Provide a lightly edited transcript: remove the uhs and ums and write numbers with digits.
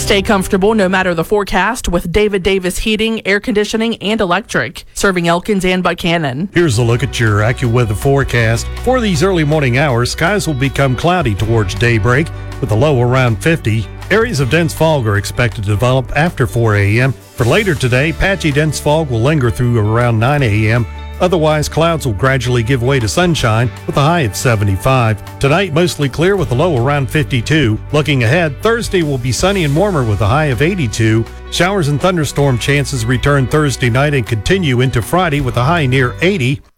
Stay comfortable no matter the forecast with David Davis Heating, Air Conditioning, and Electric, serving Elkins and Buchanan. Here's a look at your AccuWeather forecast. For these early morning hours, skies will become cloudy towards daybreak with a low around 50. Areas of dense fog are expected to develop after 4 a.m. For later today, patchy dense fog will linger through around 9 a.m. Otherwise, clouds will gradually give way to sunshine with a high of 75. Tonight, mostly clear with a low around 52. Looking ahead, Thursday will be sunny and warmer with a high of 82. Showers and thunderstorm chances return Thursday night and continue into Friday with a high near 80.